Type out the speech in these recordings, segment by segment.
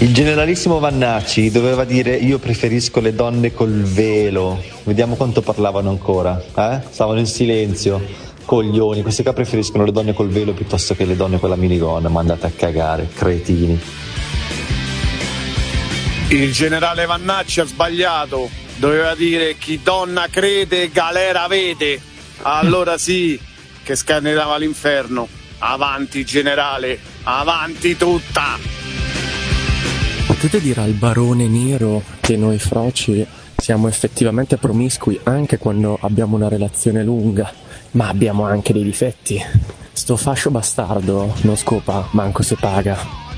Il generalissimo Vannacci doveva dire: io preferisco le donne col velo. Vediamo quanto parlavano ancora, stavano in silenzio. Coglioni, questi qua preferiscono le donne col velo piuttosto che le donne con la minigonna. Ma andate a cagare, cretini. Il generale Vannacci ha sbagliato, doveva dire: chi donna crede galera vede. Allora sì che scanneriamo l'inferno. Avanti generale, avanti tutta. Potete dire al barone Nero che noi froci siamo effettivamente promiscui anche quando abbiamo una relazione lunga, ma abbiamo anche dei difetti. Sto fascio bastardo non scopa manco se paga.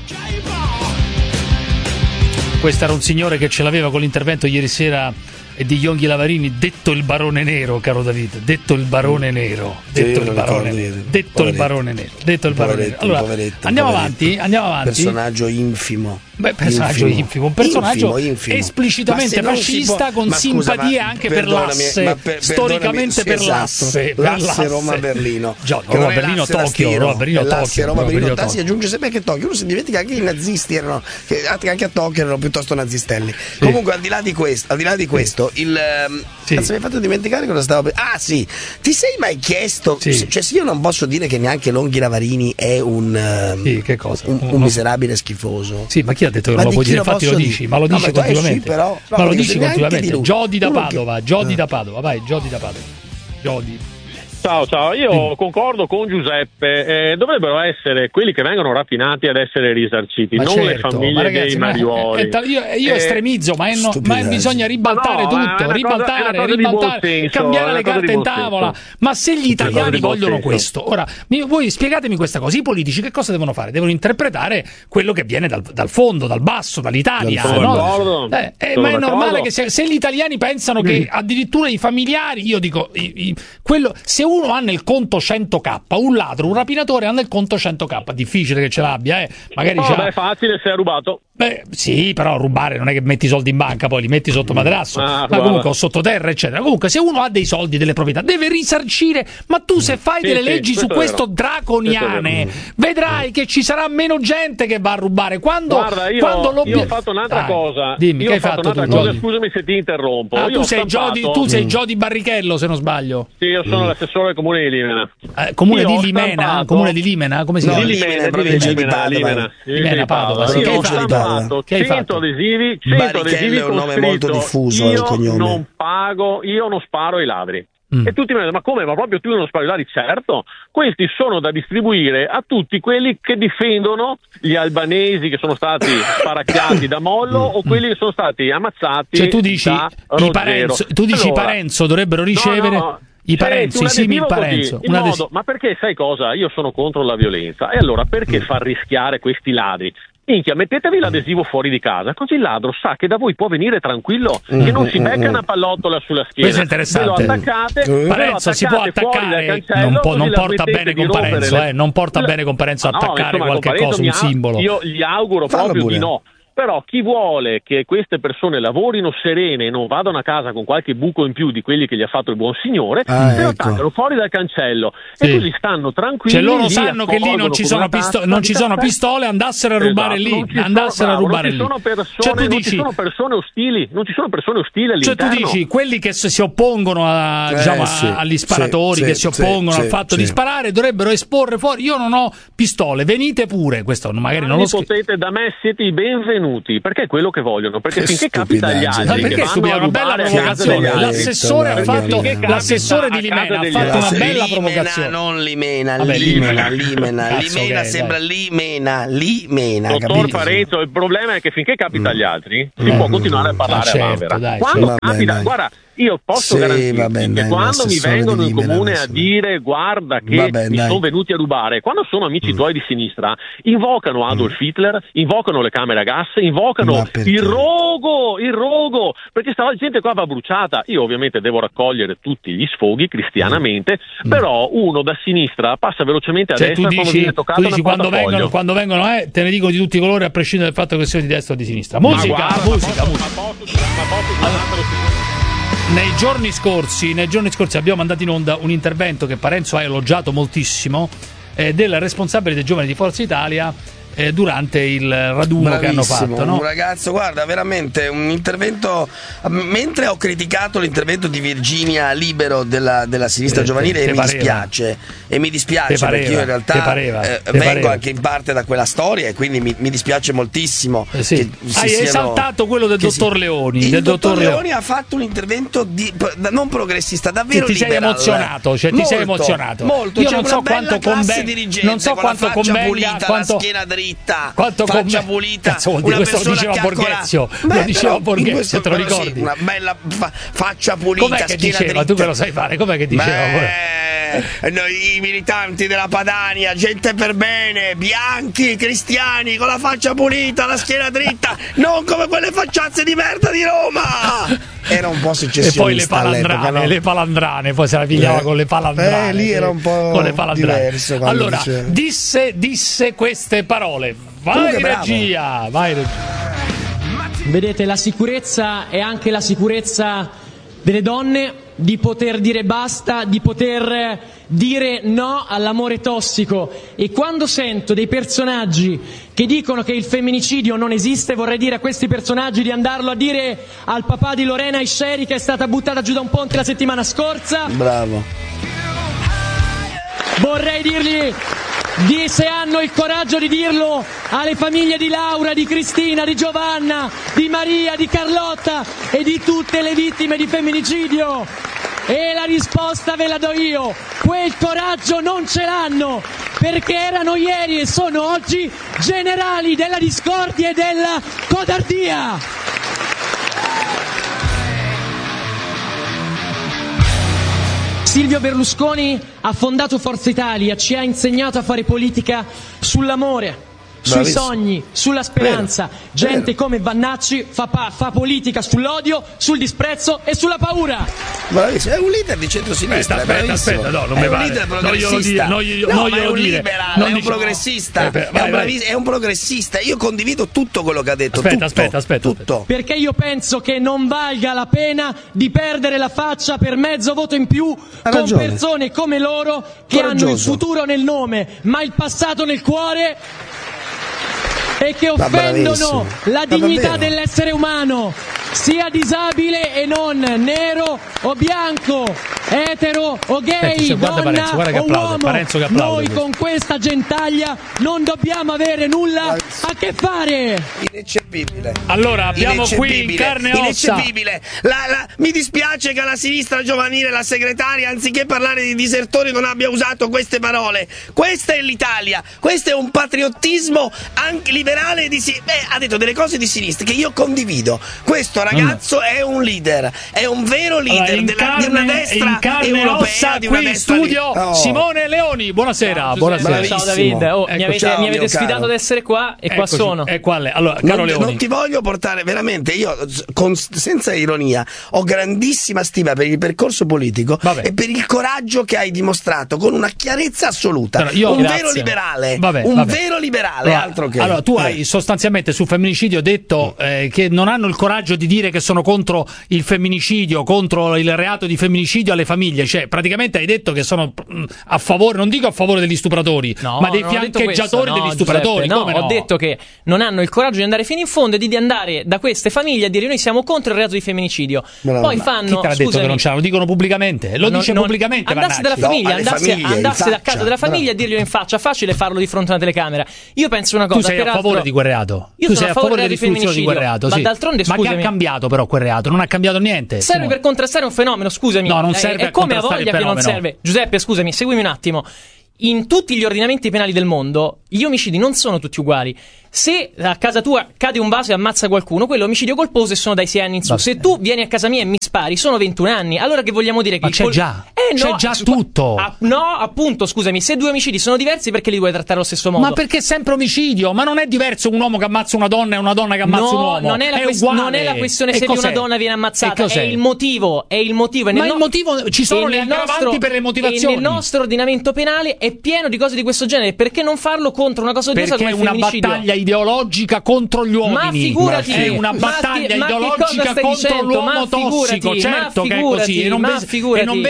Questo era un signore che ce l'aveva con l'intervento ieri sera di Yonghi Lavarini, detto il barone nero, caro David, detto il barone nero, detto il barone nero, detto il barone nero, detto il barone nero. Allora, andiamo avanti. Personaggio infimo. Personaggio infimo, un personaggio infimo. Esplicitamente fascista, con simpatie anche per l'asse, storicamente per l'asse. L'asse Roma-Berlino. Roma-Berlino, Tokyo. L'asse Roma-Berlino. Si aggiunge sempre che Tokyo. Uno si dimentica che i nazisti erano, che anche a Tokyo erano piuttosto nazistelli. Sì. Comunque, al di là di questo, mi hai fatto dimenticare cosa stavo. Ah, sì. Ti sei mai chiesto? Sì. Cioè, se io non posso dire che neanche Longhi Lavarini è un miserabile schifoso. Sì, ma chi ha detto che non lo puoi dire? Infatti lo dici, ma lo dici continuamente. Ma lo dici continuamente. Giodi da Padova, vai, Giodi da Padova. Giodi. Ciao, io concordo con Giuseppe, dovrebbero essere quelli che vengono rapinati ad essere risarciti, non le famiglie dei mariuoli. Io estremizzo, ma bisogna ribaltare tutto, ribaltare, cambiare le carte in tavola. Ma se gli italiani vogliono questo, ora voi spiegatemi questa cosa, i politici che cosa devono fare? Devono interpretare quello che viene dal fondo, dal basso, dall'Italia, no? Ma è normale che se gli italiani pensano che addirittura i familiari, io dico, quello, se uno ha nel conto 100k, un ladro, un rapinatore ha nel conto 100k, difficile che ce l'abbia, magari è facile se è rubato. Sì, però rubare non è che metti i soldi in banca, poi li metti sotto materasso, ma comunque o sottoterra, eccetera. Comunque, se uno ha dei soldi, delle proprietà, deve risarcire. Ma tu, se fai delle leggi su questo draconiane, vedrai che ci sarà meno gente che va a rubare. Guarda, io ho fatto un'altra cosa. Dimmi, che hai fatto tu, Giodi? Scusami se ti interrompo. Tu sei Giodi Barrichello, se non sbaglio. Sì, io sono l'assessore del comune di Limena. Comune di Limena? Comune di Limena? Come si chiama? Limena, Padova. Sì, che hai fatto? 100 adesivi. Barrichello è un nome molto diffuso il cognome. Non pago, io non sparo ai ladri. E tutti mi dicono: ma come? Ma proprio tu non spari ai ladri? Certo, questi sono da distribuire a tutti quelli che difendono gli albanesi che sono stati sparacchiati da Mollo o quelli che sono stati ammazzati. Cioè tu dici i Parenzo dovrebbero ricevere. I Parenzo, i simili Parenzo. Ma perché, sai cosa? Io sono contro la violenza. E allora perché far rischiare questi ladri? Minchia, mettetevi l'adesivo fuori di casa, così il ladro sa che da voi può venire tranquillo, che non si becca una pallottola sulla schiena. Questo è interessante. Parenzo si può attaccare, non porta bene con Parenzo, non porta bene con Parenzo attaccare qualche cosa, un simbolo. Io gli auguro proprio di no. Però chi vuole che queste persone lavorino serene e non vadano a casa con qualche buco in più di quelli che gli ha fatto il buon signore, se lo attaccano fuori dal cancello e così stanno tranquilli. Cioè loro sanno che lì non ci sono pistole, andassero a rubare lì, Non ci sono persone ostili all'interno. Cioè tu dici, quelli che si oppongono agli sparatori, che si oppongono al fatto di sparare, dovrebbero esporre fuori: io non ho pistole, venite pure. Questo magari non lo potete, da me siete i benvenuti. Perché è quello che vogliono, perché finché capita agli altri che vanno a rubare l'assessore di Limena ha fatto una bella provocazione. Non Limena, sembra Limena. Dottor Parenzo, il problema è che finché capita agli altri si può continuare a parlare a vanvera. Quando capita, guarda, io posso garantirti che quando mi vengono in comune a dire: guarda che mi sono venuti a rubare, quando sono amici tuoi di sinistra, invocano Adolf Hitler, invocano le camere a gas, invocano il rogo, perché sta gente qua va bruciata. Io ovviamente devo raccogliere tutti gli sfoghi cristianamente, però uno da sinistra passa velocemente a destra quando viene toccato dal portafoglio. Quando vengono te ne dico di tutti i colori, a prescindere dal fatto che siano di destra o di sinistra. Musica. Nei giorni scorsi abbiamo mandato in onda un intervento che Parenzo ha elogiato moltissimo, del responsabile dei giovani di Forza Italia, durante il raduno che hanno fatto, no? Un ragazzo, guarda, veramente un intervento, mentre ho criticato l'intervento di Virginia Libero della sinistra giovanile, e mi dispiace perché io in realtà vengo anche in parte da quella storia, e quindi mi dispiace moltissimo. Hai esaltato quello del dottor Leoni. Il dottor Leoni ha fatto un intervento non progressista, davvero liberal. Ti sei emozionato. Molto. Io non so quanto convenga, la schiena dritta, quanto faccia pulita. Una questo lo diceva Borghezio. Lo diceva Borghezio, te lo ricordi? Sì, una bella faccia pulita. Com'è che diceva? Dritta. Tu che lo sai fare? Com'è che diceva? Noi, i militanti della Padania, gente per bene, bianchi, cristiani, con la faccia pulita, la schiena dritta, non come quelle facciazze di merda di Roma. Era un po' secessionista. E poi le palandrane, poi se la pigliava con le palandrane. Lì era un po' diverso. Allora, disse queste parole. Vai regia. Vedete, la sicurezza è anche la sicurezza delle donne, di poter dire basta, di poter dire no all'amore tossico. E quando sento dei personaggi che dicono che il femminicidio non esiste, vorrei dire a questi personaggi di andarlo a dire al papà di Lorena Isceri, che è stata buttata giù da un ponte la settimana scorsa. Bravo. Vorrei dirgli se hanno il coraggio di dirlo alle famiglie di Laura, di Cristina, di Giovanna, di Maria, di Carlotta e di tutte le vittime di femminicidio. E la risposta ve la do io: quel coraggio non ce l'hanno, perché erano ieri e sono oggi generali della discordia e della codardia. Silvio Berlusconi ha fondato Forza Italia, ci ha insegnato a fare politica sull'amore, sui sogni, sulla speranza. Gente come Vannacci fa politica sull'odio, sul disprezzo e sulla paura. Bravissimo, è un leader di centrosinistra. Aspetta, no, non mi pare. È un leader progressista. È un liberal, è un progressista. È un progressista. Io condivido tutto quello che ha detto. Aspetta. Tutto. Perché io penso che non valga la pena di perdere la faccia per mezzo voto in più con persone come loro che hanno il futuro nel nome, ma il passato nel cuore, e che offendono la dignità dell'essere umano, sia disabile e non, nero o bianco, etero o gay, donna o uomo. Noi con questa gentaglia non dobbiamo avere nulla a che fare. Ineccepibile. Allora, abbiamo qui in carne e ossa. Ineccepibile. Mi dispiace che la sinistra giovanile, la segretaria, anziché parlare di disertori, non abbia usato queste parole. Questa è l'Italia, questo è un patriottismo anche liberale ha detto delle cose di sinistra che io condivido. Questo ragazzo è un leader, è un vero leader di una destra europea, di una qui in destra studio Simone Leoni. Buonasera. Ciao David, mi avete sfidato ad essere qua e qua sono. Allora, caro Leoni, non ti voglio portare, veramente, io senza ironia ho grandissima stima per il percorso politico e per il coraggio che hai dimostrato con una chiarezza assoluta. Vero liberale, vero liberale, altro che. Allora, tu hai sostanzialmente sul femminicidio detto che non hanno il coraggio di dire che sono contro il femminicidio, contro il reato di femminicidio alle famiglie. Cioè, praticamente hai detto che sono a favore, non dico a favore degli stupratori, ma dei fiancheggiatori degli stupratori. Giuseppe, ho detto che non hanno il coraggio di andare fino in fondo e di andare da queste famiglie a dire noi siamo contro il reato di femminicidio. Poi fanno. Chi te l'ha detto che non ce l'hanno? Lo dicono pubblicamente. Lo dice pubblicamente. Andasse dalla famiglia, andasse da casa della famiglia e dirglielo in faccia. Facile farlo di fronte a una telecamera. Io penso una cosa. Tu sei a favore di quel reato? Io sono a favore dell'istituzione di quel reato. Ma d'altronde, scusami. Ma che ha cambiato però quel reato? Non ha cambiato niente. Serve per contrastare un fenomeno, scusami. No, non serve. È come a voglia che non serve. Giuseppe, scusami, seguimi un attimo. In tutti gli ordinamenti penali del mondo, gli omicidi non sono tutti uguali. Se a casa tua cade un vaso e ammazza qualcuno, quello è omicidio colposo e sono dai 6 anni in su. Se tu vieni a casa mia e mi spari, sono 21 anni. Allora che vogliamo dire? Che c'è già. C'è già tutto. No, appunto, scusami, se due omicidi sono diversi, perché li vuoi trattare allo stesso modo? Ma perché è sempre omicidio? Ma non è diverso un uomo che ammazza una donna e una donna che ammazza un uomo. Non è la questione se una donna viene ammazzata, è il motivo. Ma il motivo, ci sono le aggravanti per le motivazioni. E nel nostro ordinamento penale è pieno di cose di questo genere. Perché non farlo contro una cosa odiosa come il femminicidio? Perché è una battaglia ideologica contro gli uomini. Ma figurati, è una battaglia ideologica contro l'uomo tossico. Certo che è così. E non ve ne siete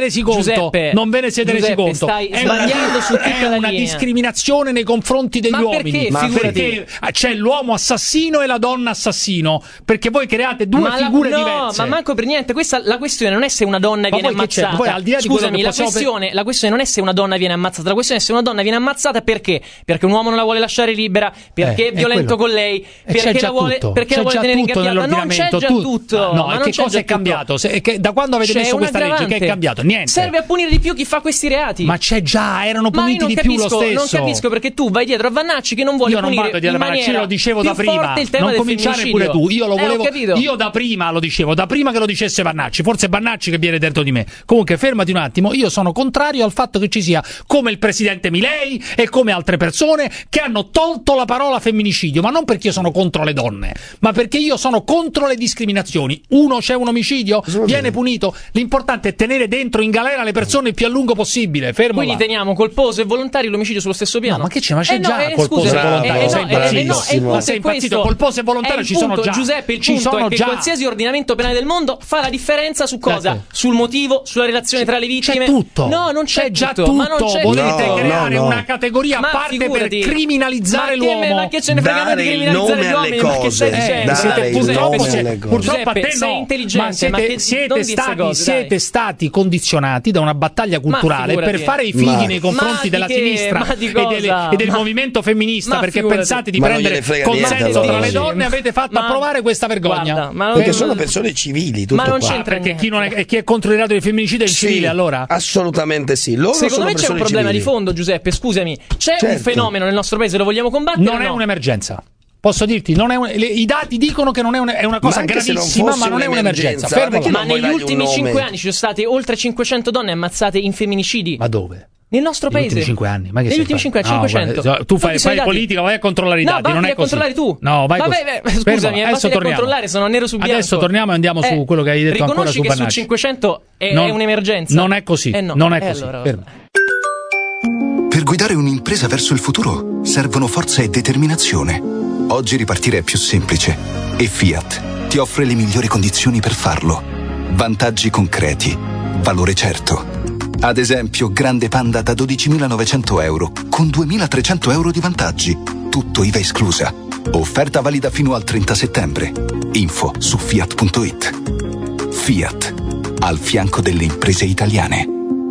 resi conto. Giuseppe, non ve ne siete resi conto. Stai sbagliando su tutta la linea. È una discriminazione nei confronti degli uomini. Perché c'è l'uomo assassino e la donna assassino, perché voi create due figure diverse. Ma manco per niente. Questa la questione non è se una donna viene ammazzata. Poi, al di là di Scusami, la questione non è se una donna viene ammazzata, la questione è se una donna viene ammazzata perché un uomo non la vuole lasciare libera, perché è violento con lei, perché la vuole tenere ingabbiata. Non c'è già tutto. No, ma che cosa è cambiato? Da quando avete messo questa legge che è cambiato? Niente. Serve a punire di più chi fa questi reati. Ma c'è già, erano puniti di più lo stesso. Non capisco perché tu vai dietro a Vannacci che non vuole punire in maniera più forte il tema del femminicidio. Io lo dicevo da prima. Non cominciare pure tu. Io lo volevo. Io da prima lo dicevo, da prima che lo dicesse Vannacci. Forse è Vannacci che viene dentro di me. Comunque fermati un attimo. Io sono contrario al fatto che ci sia come il presidente Milei e come altre persone che hanno tolto la parola femminicidio, ma non perché io sono contro le donne, ma perché io sono contro le discriminazioni. C'è un omicidio, viene punito. L'importante è tenere dentro in galera le persone il più a lungo possibile. Fermo. Quindi teniamo colposo e volontario l'omicidio sullo stesso piano. No, ma che c'è? Ma c'è già colposo e volontario. Sei impazzito. Colposo e volontario ci sono già. Giuseppe, il punto è che qualsiasi ordinamento penale del mondo fa la differenza su cosa? Sul motivo, sulla relazione tra le vittime. C'è tutto. No, non c'è già tutto. Ma non c'è volete creare una categoria a parte per criminalizzare l'uomo. Ma che ce ne frega di criminalizzare gli uomini? Ma che stai dicendo? Purtroppo a te sei no. intelligente, ma siete stati condizionati da una battaglia culturale per fare i fighi nei confronti della sinistra e del movimento femminista, perché pensate di prendere consenso tra le donne e avete fatto approvare questa vergogna. Perché sono persone civili, tutto ma non qua. c'entra perché chi è contro il reato di femminicidio è incivile, allora? Assolutamente sì. Secondo me c'è un problema di fondo, Giuseppe, scusami. C'è un fenomeno nel nostro paese, lo vogliamo combattere? Non è un'emergenza. Posso dirti, i dati dicono che non è una cosa gravissima, ma non è un'emergenza. Ma negli ultimi 5 anni ci sono state oltre 500 donne ammazzate in femminicidi. Ma dove? Nel nostro paese. Negli ultimi 5 anni. Ma che negli ultimi 5 anni, 500. Guarda, tu fai politica, vai a controllare i dati, non è così. Vai a controllare tu. No, vai scusami, è facile controllare, sono nero su bianco. Adesso torniamo e andiamo su quello che hai detto ancora su Vannacci. Riconosci che su 500 è un'emergenza. Non è così, non è così. Allora, per guidare un'impresa verso il futuro servono forza e determinazione. Oggi ripartire è più semplice e Fiat ti offre le migliori condizioni per farlo. Vantaggi concreti, valore certo. Ad esempio, Grande Panda da 12.900 euro con 2.300 euro di vantaggi. Tutto IVA esclusa. Offerta valida fino al 30 settembre. Info su fiat.it. Fiat, al fianco delle imprese italiane.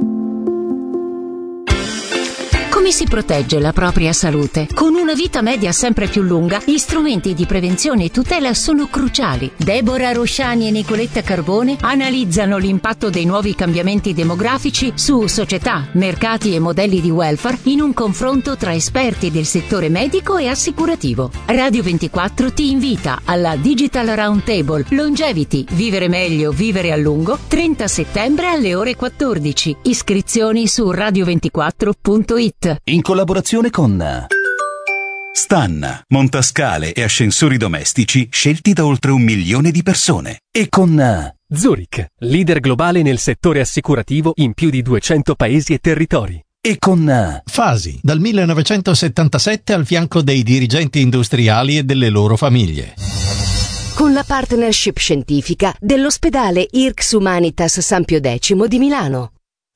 Come si protegge la propria salute? Con una vita media sempre più lunga, gli strumenti di prevenzione e tutela sono cruciali. Deborah Rosciani e Nicoletta Carbone analizzano l'impatto dei nuovi cambiamenti demografici su società, mercati e modelli di welfare in un confronto tra esperti del settore medico e assicurativo. Radio 24 ti invita alla Digital Roundtable Longevity, vivere meglio, vivere a lungo, 30 settembre alle ore 14. Iscrizioni su radio24.it. In collaborazione con Stan, montascale e ascensori domestici scelti da oltre 1 milione di persone. E con Zurich, leader globale nel settore assicurativo in più di 200 paesi e territori. E con Fasi, dal 1977 al fianco dei dirigenti industriali e delle loro famiglie. Con la partnership scientifica dell'ospedale IRCS Humanitas San Pio X di Milano.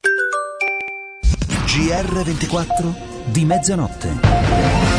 GR24 di mezzanotte.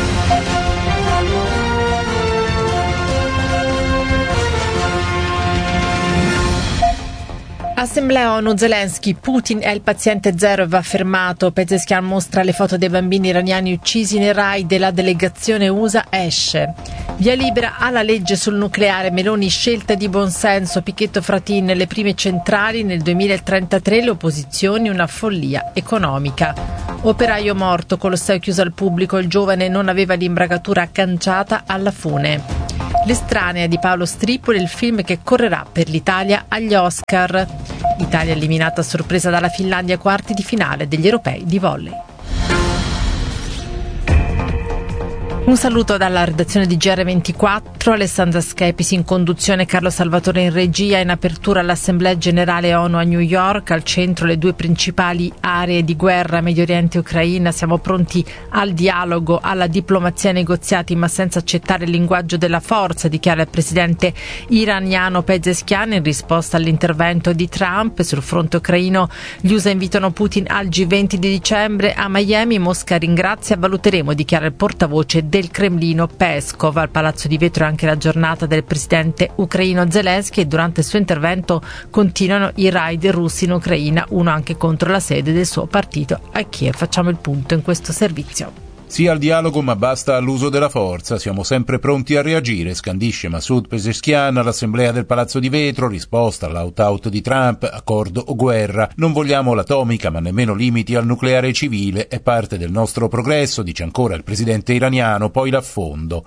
Assemblea ONU, Zelensky, Putin è il paziente zero e va fermato. Pezeshkian mostra le foto dei bambini iraniani uccisi nei raid della delegazione USA esce. Via libera alla legge sul nucleare, Meloni scelta di buonsenso, Pichetto Fratin nelle prime centrali nel 2033, le opposizioni una follia economica. Operaio morto, Colosseo chiuso al pubblico, il giovane non aveva l'imbragatura accanciata alla fune. L'estranea di Paolo Stripoli, il film che correrà per l'Italia agli Oscar. Italia eliminata a sorpresa dalla Finlandia ai quarti di finale degli europei di volley. Un saluto dalla redazione di GR24, Alessandra Schepisi in conduzione, Carlo Salvatore in regia. In apertura all'Assemblea Generale ONU a New York, al centro le due principali aree di guerra, Medio Oriente e Ucraina. Siamo pronti al dialogo, alla diplomazia e ai negoziati, ma senza accettare il linguaggio della forza, dichiara il presidente iraniano Pezeshkian in risposta all'intervento di Trump. Sul fronte ucraino gli USA invitano Putin al G20 di dicembre a Miami. Mosca ringrazia, valuteremo, dichiara il portavoce del Cremlino Peskov. Al Palazzo di Vetro è anche la giornata del presidente ucraino Zelensky e durante il suo intervento continuano i raid russi in Ucraina, uno anche contro la sede del suo partito a Kiev. Facciamo il punto in questo servizio. Sì al dialogo, ma basta all'uso della forza. Siamo sempre pronti a reagire, scandisce Masoud Pezeshkian all'assemblea del Palazzo di Vetro, risposta all'out-out di Trump, accordo o guerra. Non vogliamo l'atomica, ma nemmeno limiti al nucleare civile. È parte del nostro progresso, dice ancora il presidente iraniano, poi l'affondo.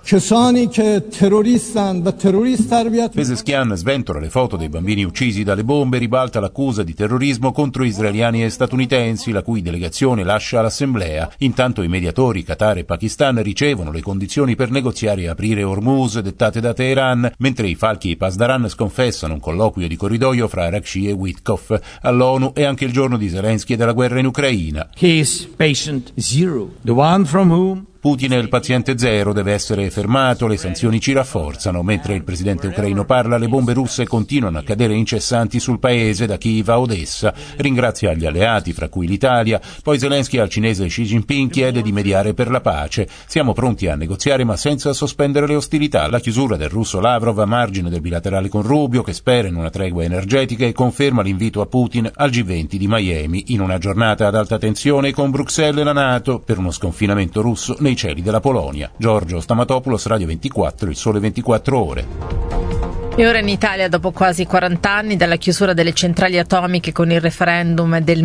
Pezeshkian sventola le foto dei bambini uccisi dalle bombe, ribalta l'accusa di terrorismo contro israeliani e statunitensi, la cui delegazione lascia l'assemblea. Intanto i mediatori Qatar e Pakistan ricevono le condizioni per negoziare e aprire Hormuz dettate da Teheran, mentre i falchi e Pasdaran sconfessano un colloquio di corridoio fra Araghchi e Witkoff. All'ONU è anche il giorno di Zelensky e della guerra in Ucraina. Case patient zero, the one from whom Putin è il paziente zero, deve essere fermato, le sanzioni ci rafforzano. Mentre il presidente ucraino parla, le bombe russe continuano a cadere incessanti sul paese, da Kiev a Odessa. Ringrazia gli alleati, fra cui l'Italia. Poi Zelensky al cinese Xi Jinping chiede di mediare per la pace. Siamo pronti a negoziare, ma senza sospendere le ostilità. La chiusura del russo Lavrov a margine del bilaterale con Rubio, che spera in una tregua energetica e conferma l'invito a Putin al G20 di Miami, in una giornata ad alta tensione con Bruxelles e la NATO, per uno sconfinamento russo nei cieli della Polonia. Giorgio Stamatopoulos, Radio 24, Il Sole 24 Ore. E ora in Italia, dopo quasi 40 anni dalla chiusura delle centrali atomiche con il referendum del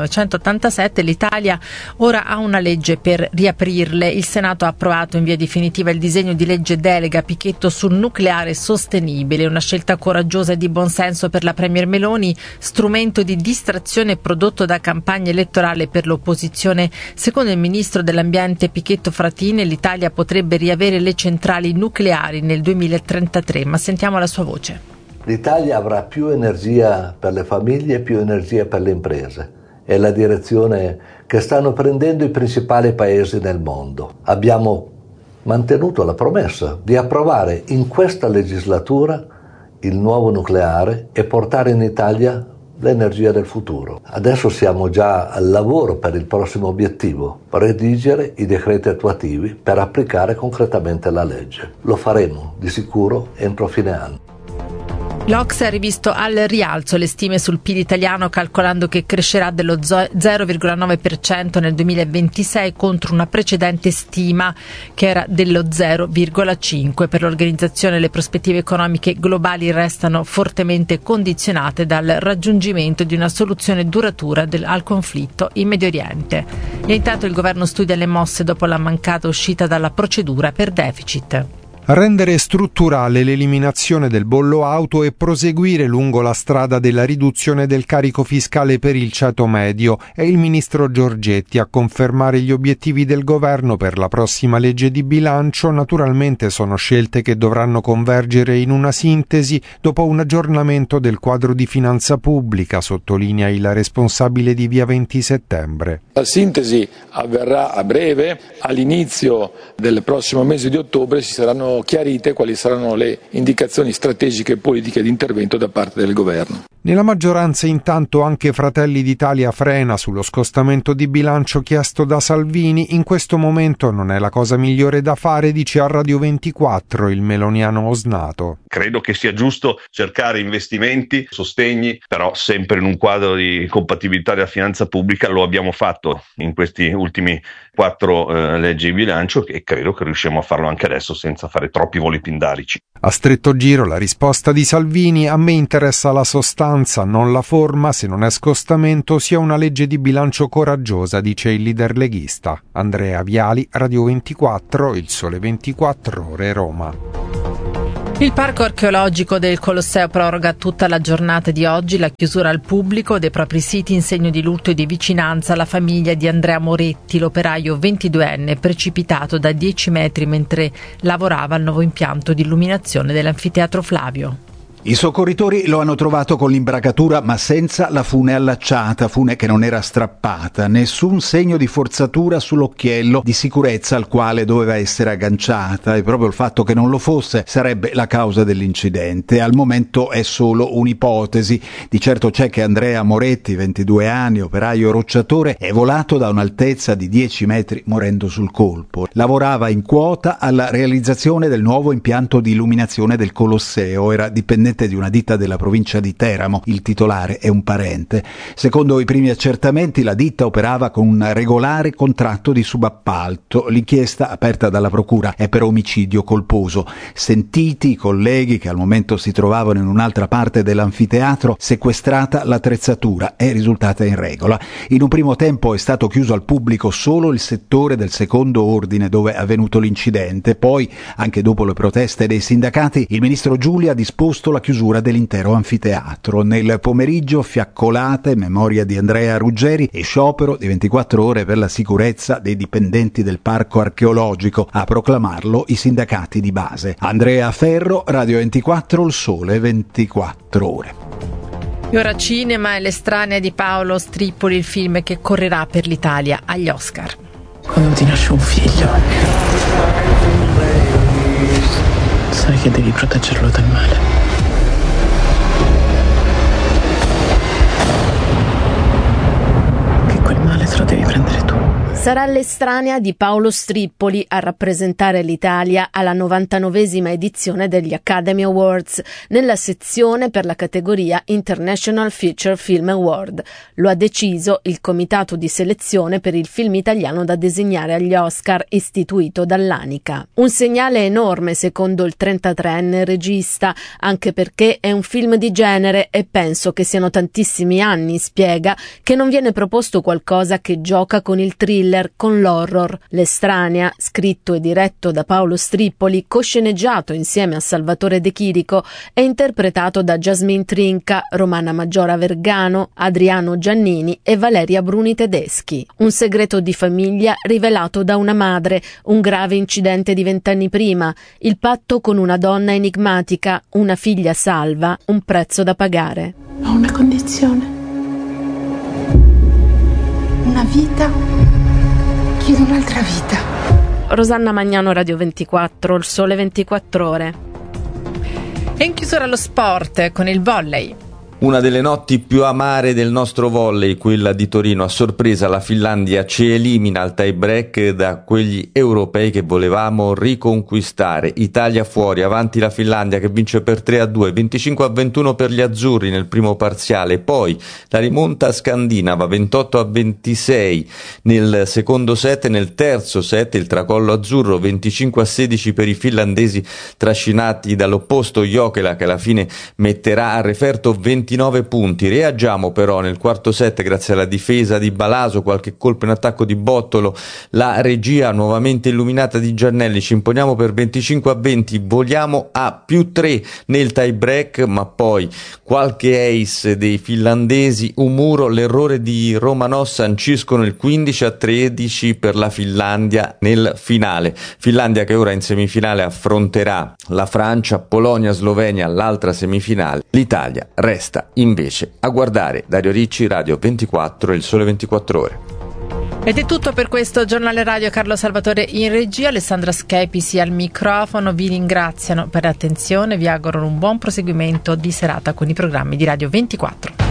1987, l'Italia ora ha una legge per riaprirle. Il Senato ha approvato in via definitiva il disegno di legge delega Pichetto sul nucleare sostenibile, una scelta coraggiosa e di buonsenso per la Premier Meloni, strumento di distrazione prodotto da campagna elettorale per l'opposizione. Secondo il ministro dell'Ambiente Pichetto Fratin, l'Italia potrebbe riavere le centrali nucleari nel 2033, ma sentiamo la sua voce. L'Italia avrà più energia per le famiglie e più energia per le imprese. È la direzione che stanno prendendo i principali paesi del mondo. Abbiamo mantenuto la promessa di approvare in questa legislatura il nuovo nucleare e portare in Italia l'energia del futuro. Adesso siamo già al lavoro per il prossimo obiettivo, redigere i decreti attuativi per applicare concretamente la legge. Lo faremo di sicuro entro fine anno. L'Ocse ha rivisto al rialzo le stime sul PIL italiano, calcolando che crescerà dello 0,9% nel 2026 contro una precedente stima che era dello 0,5%. Per l'organizzazione le prospettive economiche globali restano fortemente condizionate dal raggiungimento di una soluzione duratura al conflitto in Medio Oriente. E intanto il governo studia le mosse dopo la mancata uscita dalla procedura per deficit. Rendere strutturale l'eliminazione del bollo auto e proseguire lungo la strada della riduzione del carico fiscale per il ceto medio è il ministro Giorgetti a confermare gli obiettivi del governo per la prossima legge di bilancio. Naturalmente sono scelte che dovranno convergere in una sintesi dopo un aggiornamento del quadro di finanza pubblica, sottolinea il responsabile di Via 20 Settembre. La sintesi avverrà a breve, all'inizio del prossimo mese di ottobre si saranno chiarite quali saranno le indicazioni strategiche e politiche di intervento da parte del governo. Nella maggioranza intanto anche Fratelli d'Italia frena sullo scostamento di bilancio chiesto da Salvini. In questo momento non è la cosa migliore da fare, dice a Radio 24 il meloniano osnato. Credo che sia giusto cercare investimenti, sostegni, però sempre in un quadro di compatibilità della finanza pubblica. Lo abbiamo fatto in questi ultimi 4 leggi di bilancio e credo che riusciamo a farlo anche adesso senza fare troppi voli pindarici. A stretto giro la risposta di Salvini: a me interessa la sostanza, non la forma. Se non è scostamento sia una legge di bilancio coraggiosa, dice il leader leghista. Andrea Viali, Radio 24, Il Sole 24 Ore, Roma. Il parco archeologico del Colosseo proroga tutta la giornata di oggi la chiusura al pubblico dei propri siti in segno di lutto e di vicinanza alla famiglia di Andrea Moretti, l'operaio 22enne precipitato da 10 metri mentre lavorava al nuovo impianto di illuminazione dell'anfiteatro Flavio. I soccorritori lo hanno trovato con l'imbracatura ma senza la fune allacciata, fune che non era strappata, nessun segno di forzatura sull'occhiello di sicurezza al quale doveva essere agganciata e proprio il fatto che non lo fosse sarebbe la causa dell'incidente. Al momento è solo un'ipotesi, di certo c'è che Andrea Moretti, 22 anni, operaio rocciatore, è volato da un'altezza di 10 metri morendo sul colpo. Lavorava in quota alla realizzazione del nuovo impianto di illuminazione del Colosseo, era dipendente di una ditta della provincia di Teramo, il titolare è un parente. Secondo i primi accertamenti la ditta operava con un regolare contratto di subappalto. L'inchiesta aperta dalla procura è per omicidio colposo. Sentiti i colleghi che al momento si trovavano in un'altra parte dell'anfiteatro, sequestrata l'attrezzatura è risultata in regola. In un primo tempo è stato chiuso al pubblico solo il settore del secondo ordine dove è avvenuto l'incidente, poi anche dopo le proteste dei sindacati il ministro Giulia ha disposto la chiusura dell'intero anfiteatro. Nel pomeriggio fiaccolate in memoria di Andrea Ruggeri e sciopero di 24 ore per la sicurezza dei dipendenti del parco archeologico, a proclamarlo i sindacati di base. Andrea Ferro, Radio 24, Il Sole 24 Ore. E ora cinema e L'estranea di Paolo Strippoli, il film che correrà per l'Italia agli Oscar. Quando ti nasce un figlio, sai che devi proteggerlo dal male. Te lo devi prendere tu. Sarà L'estranea di Paolo Strippoli a rappresentare l'Italia alla 99esima edizione degli Academy Awards, nella sezione per la categoria International Feature Film Award. Lo ha deciso il comitato di selezione per il film italiano da designare agli Oscar istituito dall'ANICA. Un segnale enorme secondo il 33enne regista, anche perché è un film di genere e penso che siano tantissimi anni, spiega, che non viene proposto qualcosa che gioca con il thriller, con l'horror. L'estranea, scritto e diretto da Paolo Strippoli, cosceneggiato insieme a Salvatore De Chirico, è interpretato da Jasmine Trinca, Romana Maggiora Vergano, Adriano Giannini e Valeria Bruni Tedeschi. Un segreto di famiglia rivelato da una madre, un grave incidente di 20 anni prima, il patto con una donna enigmatica, una figlia salva, un prezzo da pagare. Ho una condizione. Una vita. Chiedo un'altra vita. Rosanna Magnano, Radio 24, Il Sole 24 Ore. E in chiusura lo sport con il volley. Una delle notti più amare del nostro volley, quella di Torino. A sorpresa la Finlandia ci elimina al tie break da quegli europei che volevamo riconquistare. Italia fuori, avanti la Finlandia che vince per 3-2, 25-21 per gli azzurri nel primo parziale, poi la rimonta scandinava 28-26 nel secondo set, nel terzo set il tracollo azzurro 25-16 per i finlandesi trascinati dall'opposto Jokela che alla fine metterà a referto 29 punti. Reagiamo però nel quarto set grazie alla difesa di Balaso, qualche colpo in attacco di Bottolo, la regia nuovamente illuminata di Giannelli, ci imponiamo per 25-20, voliamo a +3 nel tie break, ma poi qualche ace dei finlandesi, un muro, l'errore di Romanò sanciscono il 15-13 per la Finlandia nel finale. Finlandia che ora in semifinale affronterà la Francia, Polonia, Slovenia l'altra semifinale. L'Italia resta invece a guardare. Dario Ricci, Radio 24 e Il Sole 24 Ore. Ed è tutto per questo giornale radio. Carlo Salvatore in regia, Alessandra Schepisi al microfono. Vi ringraziano per l'attenzione, vi auguro un buon proseguimento di serata con i programmi di Radio 24.